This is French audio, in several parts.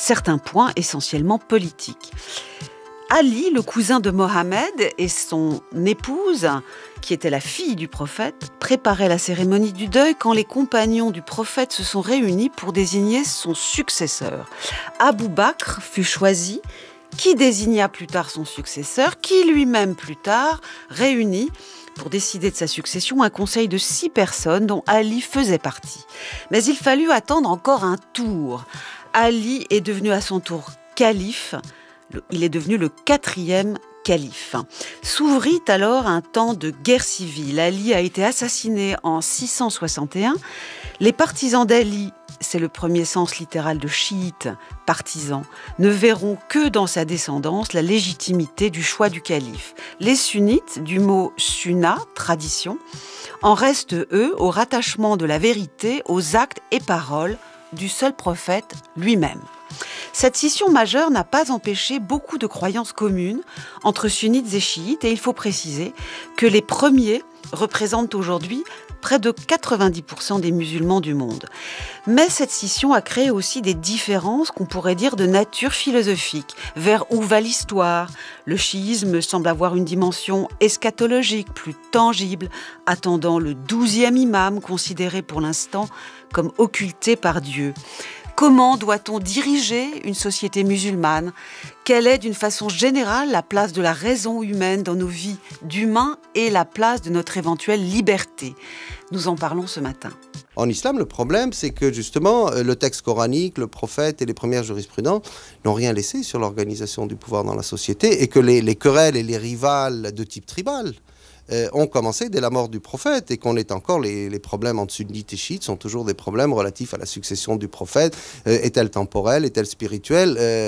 certains points essentiellement politiques. Ali, le cousin de Mohammed, et son épouse, qui était la fille du prophète, préparaient la cérémonie du deuil quand les compagnons du prophète se sont réunis pour désigner son successeur. Abou Bakr fut choisi, qui désigna plus tard son successeur, qui lui-même plus tard réunit pour décider de sa succession un conseil de 6 personnes dont Ali faisait partie. Mais il fallut attendre encore un tour. Ali est devenu à son tour calife. Il est devenu le 4e calife. S'ouvrit alors un temps de guerre civile. Ali a été assassiné en 661. Les partisans d'Ali, c'est le premier sens littéral de chiites, partisans, ne verront que dans sa descendance la légitimité du choix du calife. Les sunnites, du mot sunna, tradition, en restent, eux, au rattachement de la vérité aux actes et paroles du seul prophète lui-même. Cette scission majeure n'a pas empêché beaucoup de croyances communes entre sunnites et chiites, et il faut préciser que les premiers représentent aujourd'hui près de 90% des musulmans du monde. Mais cette scission a créé aussi des différences qu'on pourrait dire de nature philosophique. Vers où va l'histoire ? Le chiisme semble avoir une dimension eschatologique, plus tangible, attendant le 12e imam, considéré pour l'instant comme occulté par Dieu. Comment doit-on diriger une société musulmane ? Quelle est, d'une façon générale, la place de la raison humaine dans nos vies d'humains et la place de notre éventuelle liberté ? Nous en parlons ce matin. En islam, le problème, c'est que justement, le texte coranique, le prophète et les premières jurisprudences n'ont rien laissé sur l'organisation du pouvoir dans la société, et que les querelles et les rivales de type tribal ont commencé dès la mort du prophète, et qu'on est encore, les problèmes entre sunnites et chiites sont toujours des problèmes relatifs à la succession du prophète. Est-elle temporelle, est-elle spirituelle ?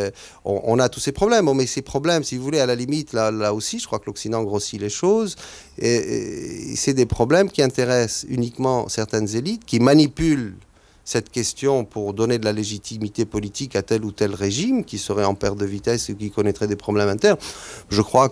On a tous ces problèmes. Mais ces problèmes, si vous voulez, à la limite, là aussi, je crois que l'Occident grossit les choses. Et c'est des problèmes qui intéressent uniquement certaines élites, qui manipulent cette question pour donner de la légitimité politique à tel ou tel régime qui serait en perte de vitesse ou qui connaîtrait des problèmes internes. Je crois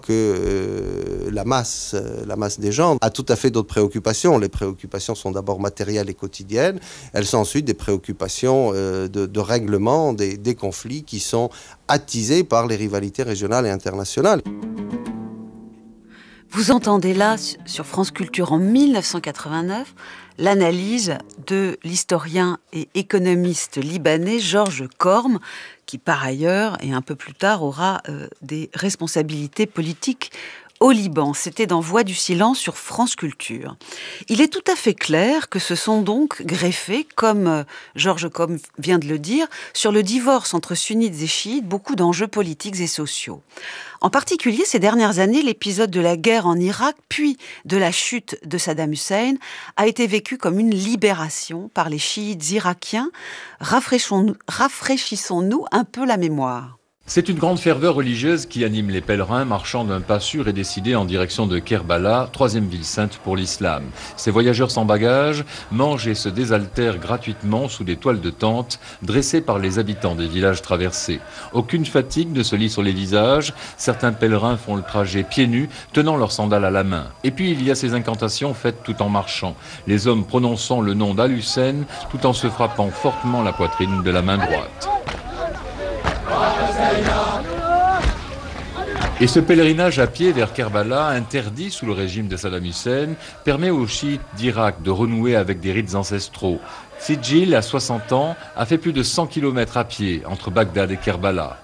que la masse des gens a tout à fait d'autres préoccupations. Les préoccupations sont d'abord matérielles et quotidiennes. Elles sont ensuite des préoccupations de règlement des conflits qui sont attisés par les rivalités régionales et internationales. Vous entendez là, sur France Culture en 1989, l'analyse de l'historien et économiste libanais Georges Corm, qui par ailleurs, et un peu plus tard, aura des responsabilités politiques au Liban. C'était dans Voix du silence sur France Culture. Il est tout à fait clair que se sont donc greffés, comme Georges Corm vient de le dire, sur le divorce entre sunnites et chiites, beaucoup d'enjeux politiques et sociaux. En particulier, ces dernières années, l'épisode de la guerre en Irak, puis de la chute de Saddam Hussein, a été vécu comme une libération par les chiites irakiens. Rafraîchissons-nous un peu la mémoire. C'est une grande ferveur religieuse qui anime les pèlerins marchant d'un pas sûr et décidé en direction de Kerbala, 3e ville sainte pour l'islam. Ces voyageurs sans bagages mangent et se désaltèrent gratuitement sous des toiles de tente dressées par les habitants des villages traversés. Aucune fatigue ne se lit sur les visages. Certains pèlerins font le trajet pieds nus, tenant leurs sandales à la main. Et puis il y a ces incantations faites tout en marchant. Les hommes prononçant le nom d'Al-Hussein tout en se frappant fortement la poitrine de la main droite. Et ce pèlerinage à pied vers Kerbala, interdit sous le régime de Saddam Hussein, permet aux chiites d'Irak de renouer avec des rites ancestraux. Sijil, à 60 ans, a fait plus de 100 km à pied entre Bagdad et Kerbala.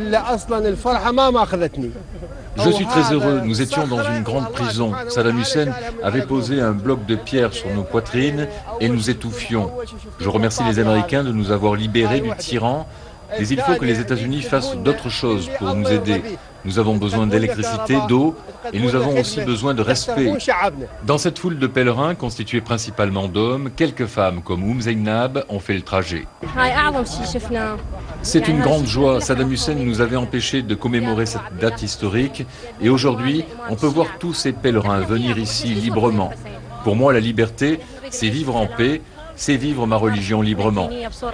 Je suis très heureux, nous étions dans une grande prison. Saddam Hussein avait posé un bloc de pierre sur nos poitrines et nous étouffions. Je remercie les Américains de nous avoir libérés du tyran. Mais il faut que les États-Unis fassent d'autres choses pour nous aider. Nous avons besoin d'électricité, d'eau, et nous avons aussi besoin de respect. Dans cette foule de pèlerins, constituée principalement d'hommes, quelques femmes comme Zainab ont fait le trajet. C'est une grande joie. Saddam Hussein nous avait empêchés de commémorer cette date historique, et aujourd'hui, on peut voir tous ces pèlerins venir ici librement. Pour moi, la liberté, c'est vivre en paix, c'est vivre ma religion librement.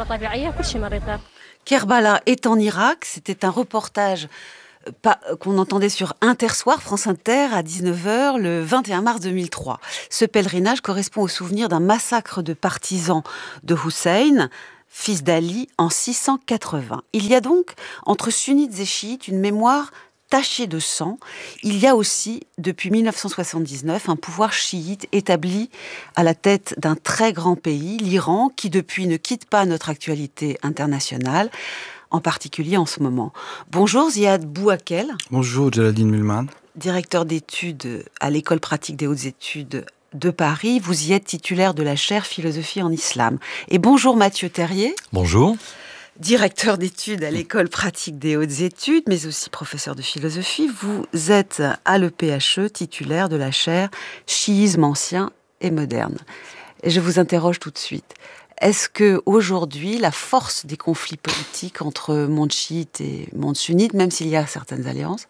Kerbala est en Irak, c'était un reportage qu'on entendait sur Intersoir, France Inter, à 19h, le 21 mars 2003. Ce pèlerinage correspond au souvenir d'un massacre de partisans de Hussein, fils d'Ali, en 680. Il y a donc, entre sunnites et chiites, une mémoire tachée de sang. Il y a aussi, depuis 1979, un pouvoir chiite établi à la tête d'un très grand pays, l'Iran, qui depuis ne quitte pas notre actualité internationale, en particulier en ce moment. Bonjour Ziad Bouakel. Bonjour Géraldine Mühlmann. Directeur d'études à l'École pratique des hautes études de Paris. Vous y êtes titulaire de la chaire philosophie en islam. Et bonjour Mathieu Terrier. Bonjour. Directeur d'études à l'École pratique des hautes études, mais aussi professeur de philosophie. Vous êtes à l'EPHE titulaire de la chaire chiisme ancien et moderne. Et je vous interroge tout de suite. Est-ce que aujourd'hui, la force des conflits politiques entre monde chiite et monde sunnite, même s'il y a certaines alliances,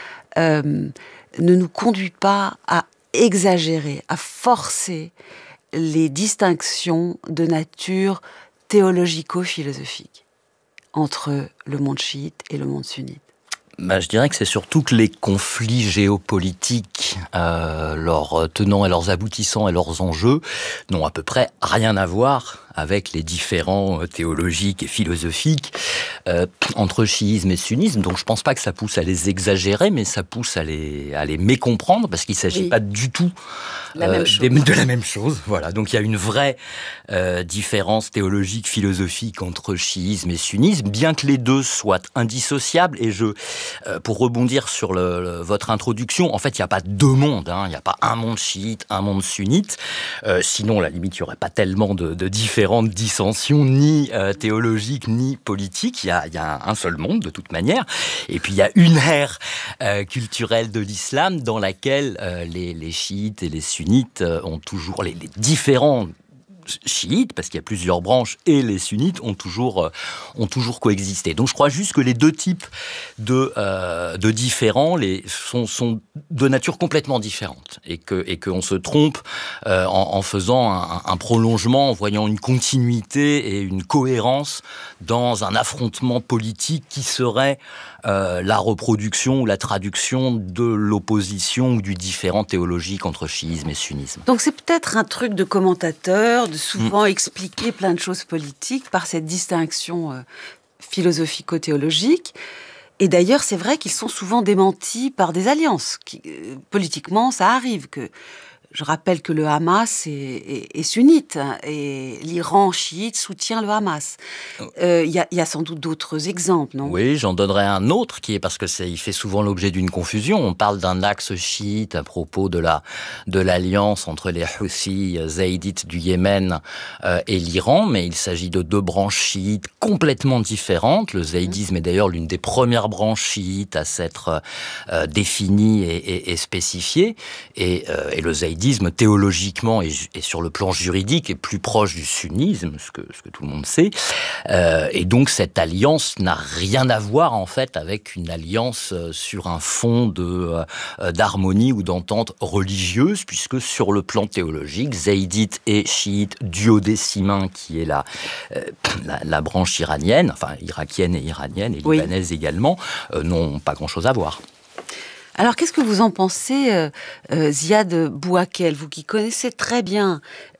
ne nous conduit pas à exagérer, à forcer les distinctions de nature théologico-philosophique entre le monde chiite et le monde sunnite? Je dirais que c'est surtout que les conflits géopolitiques, leurs tenants et leurs aboutissants et leurs enjeux, n'ont à peu près rien à voir avec les différents théologiques et philosophiques entre chiisme et sunnisme. Donc je pense pas que ça pousse à les exagérer, mais ça pousse à les mécomprendre, parce qu'il s'agit pas du tout de la même chose. Voilà. Donc il y a une vraie différence théologique, philosophique entre chiisme et sunnisme, bien que les deux soient indissociables. Et pour rebondir sur votre introduction, en fait, il n'y a pas deux mondes. Il n'y a pas un monde chiite, un monde sunnite. Sinon, à la limite, il n'y aurait pas tellement de différences, dissensions, ni théologiques, ni politiques. Il y a un seul monde, de toute manière. Et puis, il y a une ère culturelle de l'islam dans laquelle les chiites et les sunnites ont toujours les différents chiites, parce qu'il y a plusieurs branches, et les sunnites ont toujours coexisté. Donc je crois juste que les deux types de différents sont de nature complètement différente, et qu'on se trompe en faisant un prolongement, en voyant une continuité et une cohérence dans un affrontement politique qui serait la reproduction ou la traduction de l'opposition ou du différend théologique entre chiisme et sunnisme. Donc c'est peut-être un truc de commentateur, de souvent expliquer plein de choses politiques par cette distinction philosophico-théologique. Et d'ailleurs, c'est vrai qu'ils sont souvent démentis par des alliances. Politiquement, ça arrive que... Je rappelle que le Hamas est sunnite et l'Iran chiite soutient le Hamas. Il y a sans doute d'autres exemples, non ? Oui, j'en donnerai un autre parce que il fait souvent l'objet d'une confusion. On parle d'un axe chiite à propos de l'alliance entre les Houthis zaïdites du Yémen et l'Iran, mais il s'agit de deux branches chiites complètement différentes. Le zaïdisme est d'ailleurs l'une des premières branches chiites à s'être définie et spécifiée, et le zaïdisme théologiquement et sur le plan juridique est plus proche du sunnisme, ce que tout le monde sait. Et donc cette alliance n'a rien à voir en fait avec une alliance sur un fond d'harmonie ou d'entente religieuse, puisque sur le plan théologique, zaïdites et chiites duodécimains, qui est la branche iranienne, enfin irakienne et iranienne et libanaise également, n'ont pas grand-chose à voir. Alors, qu'est-ce que vous en pensez, Ziad Bouakel, vous qui connaissez très bien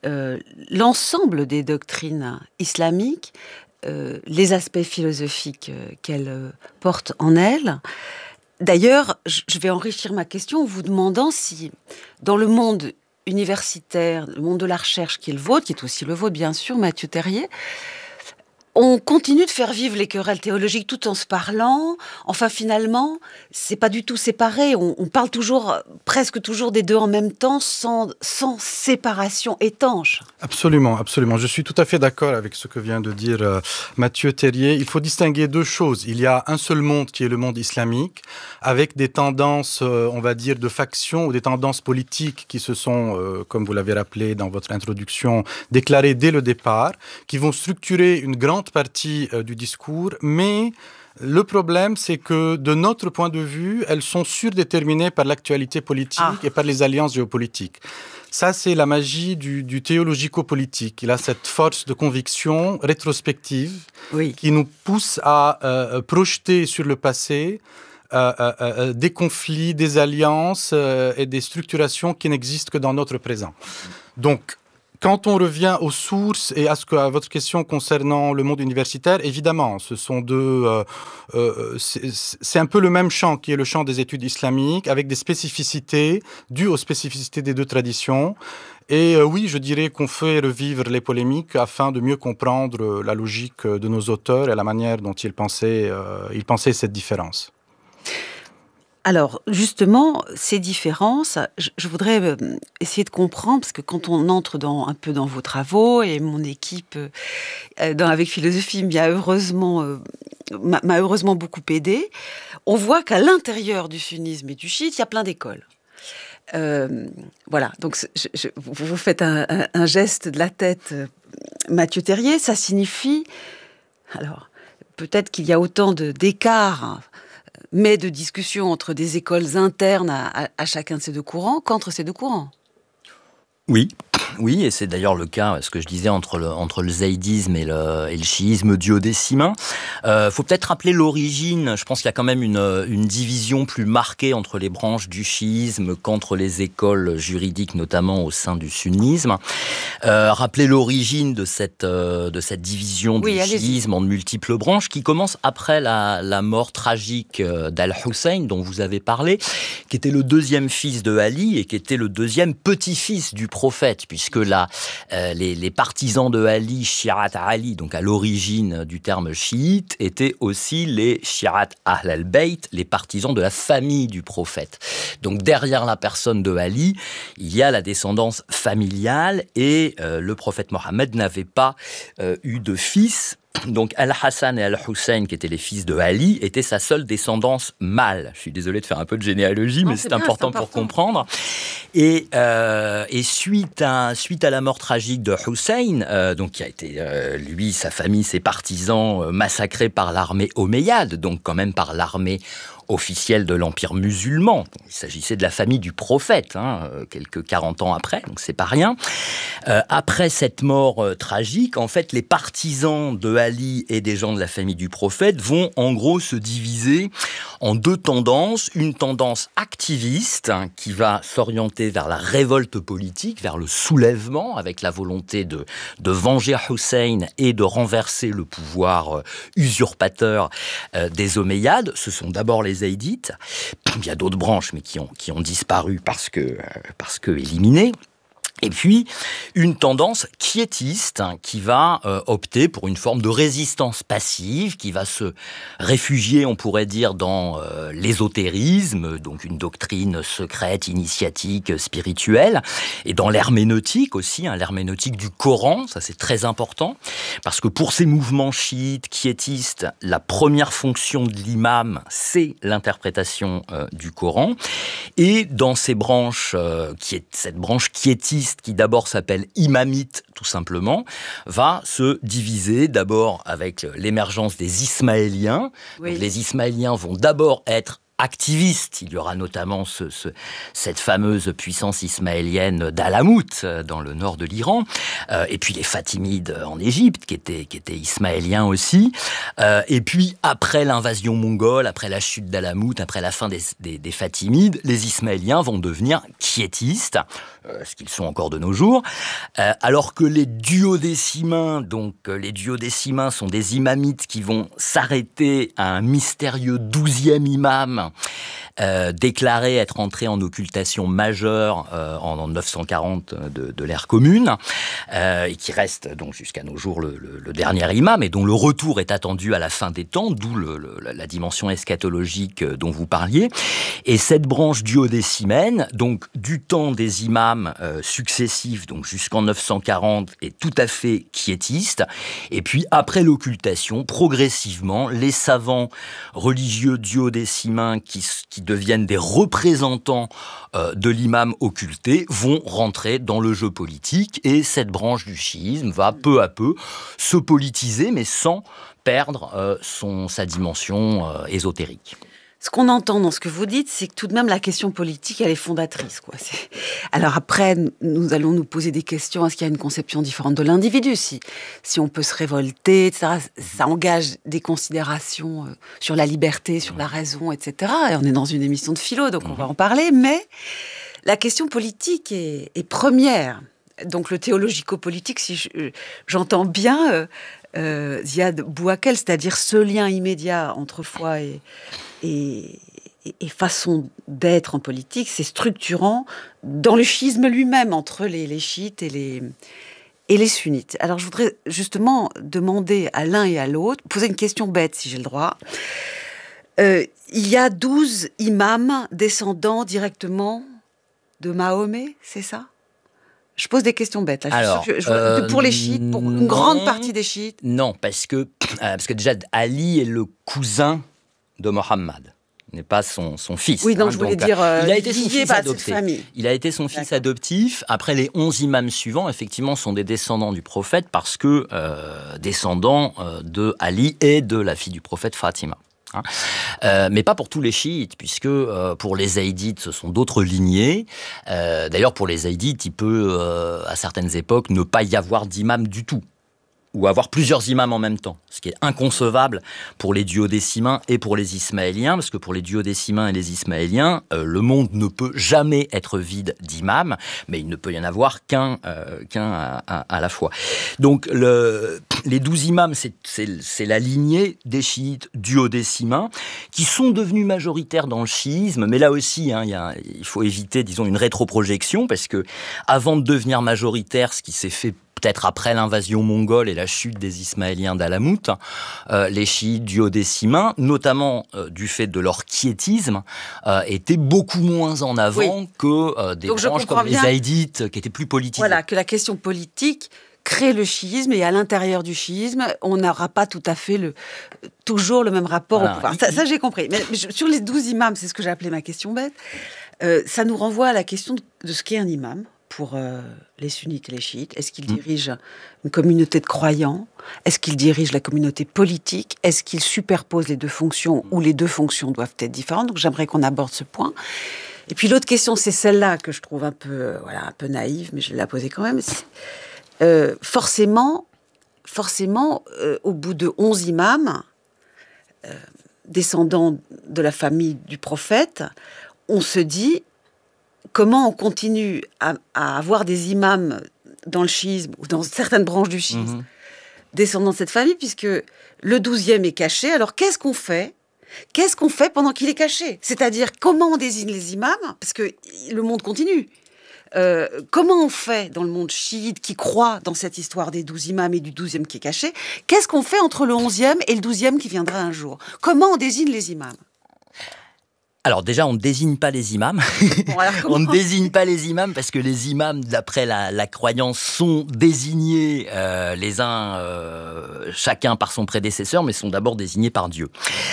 l'ensemble des doctrines islamiques, les aspects philosophiques qu'elles portent en elles. D'ailleurs, je vais enrichir ma question en vous demandant si, dans le monde universitaire, le monde de la recherche qui est le vôtre, qui est aussi le vôtre bien sûr, Mathieu Terrier, on continue de faire vivre les querelles théologiques tout en se parlant. Enfin, finalement, c'est pas du tout séparé. On parle presque toujours des deux en même temps, sans séparation étanche. Absolument, absolument. Je suis tout à fait d'accord avec ce que vient de dire Mathieu Terrier. Il faut distinguer deux choses. Il y a un seul monde qui est le monde islamique, avec des tendances, on va dire, de factions ou des tendances politiques qui se sont, comme vous l'avez rappelé dans votre introduction, déclarées dès le départ, qui vont structurer une grande partie du discours, mais le problème, c'est que de notre point de vue, elles sont surdéterminées par l'actualité politique et par les alliances géopolitiques. Ça, c'est la magie du théologico-politique. Il a cette force de conviction rétrospective qui nous pousse à projeter sur le passé des conflits, des alliances et des structurations qui n'existent que dans notre présent. Donc, quand on revient aux sources et à votre question concernant le monde universitaire, évidemment, ce sont c'est un peu le même champ qui est le champ des études islamiques, avec des spécificités dues aux spécificités des deux traditions. Et oui, je dirais qu'on fait revivre les polémiques afin de mieux comprendre la logique de nos auteurs et la manière dont ils pensaient cette différence. Alors, justement, ces différences, je voudrais essayer de comprendre, parce que quand on entre un peu dans vos travaux, et mon équipe avec Philosophie m'a heureusement beaucoup aidée, on voit qu'à l'intérieur du sunnisme et du chiite, il y a plein d'écoles. Voilà, donc vous faites un geste de la tête, Mathieu Therrier, ça signifie... Alors, peut-être qu'il y a autant d'écarts, mais de discussions entre des écoles internes à chacun de ces deux courants qu'entre ces deux courants. Oui, et c'est d'ailleurs le cas, ce que je disais, entre le zaïdisme et le chiisme duodécimain. Faut peut-être rappeler l'origine. Je pense qu'il y a quand même une division plus marquée entre les branches du chiisme qu'entre les écoles juridiques, notamment au sein du sunnisme. Rappeler l'origine de cette division du chiisme en multiples branches, qui commence après la mort tragique d'Al-Hussein, dont vous avez parlé, qui était le deuxième fils de Ali et qui était le deuxième petit-fils du prophète, puisque les partisans de Ali, Shi'at Ali, donc à l'origine du terme chiite, étaient aussi les Shi'at Ahl al-Bayt, les partisans de la famille du prophète. Donc derrière la personne de Ali, il y a la descendance familiale, et le prophète Mohammed n'avait pas eu de fils. Donc Al-Hassan et Al-Hussein, qui étaient les fils de Ali, étaient sa seule descendance mâle. Je suis désolé de faire un peu de généalogie, mais c'est important pour comprendre. Et suite à la mort tragique de Hussein, donc qui a été, lui, sa famille, ses partisans, massacrés par l'armée omeyyade, donc quand même par l'armée officielle de l'Empire musulman. Il s'agissait de la famille du prophète, quelques 40 ans après, donc c'est pas rien. Après cette mort tragique, en fait, les partisans de Ali et des gens de la famille du prophète vont en gros se diviser en deux tendances. Une tendance activiste qui va s'orienter vers la révolte politique, vers le soulèvement, avec la volonté de venger Hussein et de renverser le pouvoir usurpateur des Omeyyades. Ce sont d'abord les zaïdites. Il y a d'autres branches, mais qui ont disparu parce que éliminées. Et puis, une tendance quiétiste qui va opter pour une forme de résistance passive, qui va se réfugier, on pourrait dire, dans l'ésotérisme, donc une doctrine secrète, initiatique, spirituelle, et dans l'herméneutique aussi, l'herméneutique du Coran, ça c'est très important, parce que pour ces mouvements chiites, quiétistes, la première fonction de l'imam, c'est l'interprétation du Coran, et dans ces branches, cette branche quiétiste, qui d'abord s'appelle imamite tout simplement, va se diviser d'abord avec l'émergence des Ismaéliens. Oui. Donc, les Ismaéliens vont d'abord être activistes. Il y aura notamment cette fameuse puissance ismaélienne d'Alamout dans le nord de l'Iran, et puis les Fatimides en Égypte qui étaient ismaéliens aussi, et puis après l'invasion mongole, après la chute d'Alamout, après la fin des Fatimides, les Ismaéliens vont devenir quiétistes, ce qu'ils sont encore de nos jours, alors que les duodécimains, sont des imamites qui vont s'arrêter à un mystérieux 12e imam déclaré être entré en occultation majeure en 940 de l'ère commune, et qui reste donc jusqu'à nos jours le dernier imam, et dont le retour est attendu à la fin des temps, d'où la dimension eschatologique dont vous parliez. Et cette branche duodécimaine, donc du temps des imams successifs, donc jusqu'en 940, est tout à fait quiétiste. Et puis après l'occultation, progressivement, les savants religieux duodécimains qui deviennent des représentants de l'imam occulté vont rentrer dans le jeu politique, et cette branche du chiisme va peu à peu se politiser, mais sans perdre sa dimension ésotérique. Ce qu'on entend dans ce que vous dites, c'est que tout de même la question politique, elle est fondatrice, quoi. Alors après, nous allons nous poser des questions. Est-ce qu'il y a une conception différente de l'individu ? Si on peut se révolter, etc. Ça engage des considérations sur la liberté, sur la raison, etc. Et on est dans une émission de philo, donc on va en parler. Mais la question politique est première. donc le théologico-politique, si j'entends bien Ziad Bouakel, c'est-à-dire ce lien immédiat entre foi et façon d'être en politique, c'est structurant dans le schisme lui-même entre les chiites et les sunnites. Alors je voudrais justement demander à l'un et à l'autre, poser une question bête si j'ai le droit. Il y a 12 imams descendants directement de Mahomet, c'est ça ? Je pose des questions bêtes. Là. Alors, pour les chiites, pour une grande partie des chiites. Non, parce que déjà, Ali est le cousin de Mohammed, n'est pas son fils. Oui, donc je voulais dire, il a été son fils adopté. Il a été son fils adoptif. Après, les 11 imams suivants, effectivement, sont des descendants du prophète parce que descendants de Ali et de la fille du prophète Fatima. Mais pas pour tous les chiites, puisque pour les zaïdites, ce sont d'autres lignées. D'ailleurs, pour les zaïdites, il peut, à certaines époques, ne pas y avoir d'imam du tout, ou avoir plusieurs imams en même temps, ce qui est inconcevable pour les duodécimains et pour les ismaéliens, parce que pour les duodécimains et les ismaéliens, le monde ne peut jamais être vide d'imams, mais il ne peut y en avoir qu'un à la fois. Donc les 12 imams, c'est la lignée des chiites duodécimains, qui sont devenus majoritaires dans le chiisme, mais là aussi, il faut éviter, disons, une rétroprojection, parce que avant de devenir majoritaire, ce qui s'est fait peut-être après l'invasion mongole et la chute des Ismaéliens d'Alamout, les chiites duodécimains, notamment du fait de leur quiétisme, étaient beaucoup moins en avant que des branches comme les zaïdites, qui étaient plus politisées. Voilà, que la question politique crée le chiisme, et à l'intérieur du chiisme, on n'aura pas tout à fait toujours le même rapport au pouvoir. Ça, j'ai compris. Mais sur les 12 imams, c'est ce que j'ai appelé ma question bête, ça nous renvoie à la question de ce qu'est un imam. Pour les sunnites et les chiites, est-ce qu'il dirige une communauté de croyants ? Est-ce qu'il dirige la communauté politique ? Est-ce qu'il superpose les deux fonctions, ou les deux fonctions doivent être différentes ? Donc j'aimerais qu'on aborde ce point. Et puis l'autre question, c'est celle-là que je trouve un peu naïve, mais je vais la poser quand même. Forcément, au bout de 11 imams, descendants de la famille du prophète, on se dit... Comment on continue à avoir des imams dans le chiisme ou dans certaines branches du chiisme descendants de cette famille, puisque le 12e est caché. Alors qu'est-ce qu'on fait ? Qu'est-ce qu'on fait pendant qu'il est caché ? C'est-à-dire comment on désigne les imams ? Parce que le monde continue. Comment on fait dans le monde chiite qui croit dans cette histoire des 12 imams et du 12e qui est caché ? Qu'est-ce qu'on fait entre le 11e et le 12e qui viendra un jour ? Comment on désigne les imams ? Alors déjà, on ne désigne pas les imams. On ne désigne pas les imams parce que les imams, d'après la croyance, sont désignés les uns chacun par son prédécesseur, mais sont d'abord désignés par Dieu.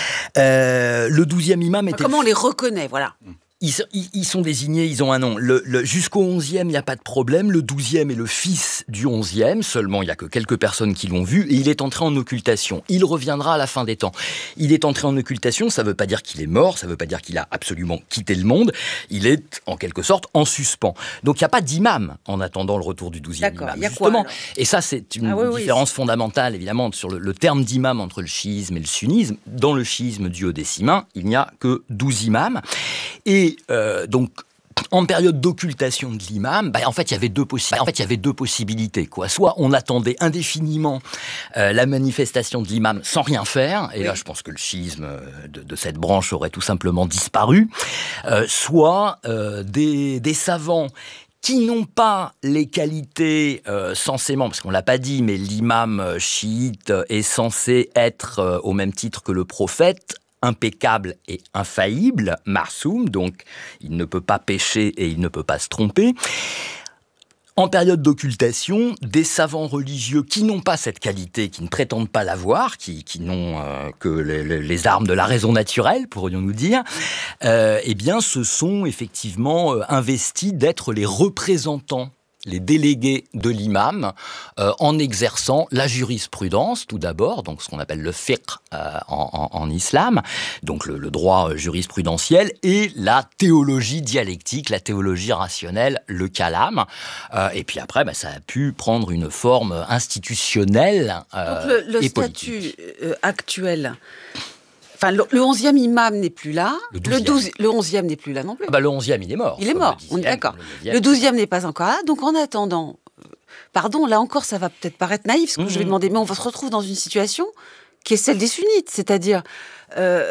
Le 12e imam était... Comment on les reconnaît, voilà. Ils sont désignés, ils ont un nom. Jusqu'au 11e, il n'y a pas de problème. Le 12e est le fils du 11e. Seulement, il n'y a que quelques personnes qui l'ont vu. Et il est entré en occultation. Il reviendra à la fin des temps. Il est entré en occultation, ça ne veut pas dire qu'il est mort, ça ne veut pas dire qu'il a absolument quitté le monde. Il est, en quelque sorte, en suspens. Donc, il n'y a pas d'imam en attendant le retour du 12e imam. Y a justement. Quoi, et ça, c'est une différence fondamentale, évidemment, sur le terme d'imam entre le chiisme et le sunnisme. Dans le chiisme duodécimain, il n'y a que 12 imams. Et donc, en période d'occultation de l'imam, en fait, il y avait deux possibilités, quoi. Soit on attendait indéfiniment la manifestation de l'imam sans rien faire, et là, je pense que le chiisme de cette branche aurait tout simplement disparu. Soit des savants qui n'ont pas les qualités censément, parce qu'on l'a pas dit, mais l'imam chiite est censé être au même titre que le prophète, impeccable et infaillible, marsoum, donc il ne peut pas pécher et il ne peut pas se tromper. En période d'occultation, des savants religieux qui n'ont pas cette qualité, qui ne prétendent pas l'avoir, qui n'ont que les armes de la raison naturelle, pourrions-nous dire, eh bien, se sont effectivement investis d'être les représentants, les délégués de l'imam, en exerçant la jurisprudence, tout d'abord, donc ce qu'on appelle le fiqh en islam, donc le droit jurisprudentiel, et la théologie dialectique, la théologie rationnelle, le kalam. Et puis après, ça a pu prendre une forme institutionnelle donc et politique. Le statut actuel... Enfin, le 11e imam n'est plus là. Le 11e n'est plus là non plus. Le 11e, il est mort. Il est mort, on est d'accord. Le 12e n'est pas encore là. Donc, en attendant pardon, là encore, ça va peut-être paraître naïf ce que je vais demander, mais on se retrouve dans une situation qui est celle des sunnites, c'est-à-dire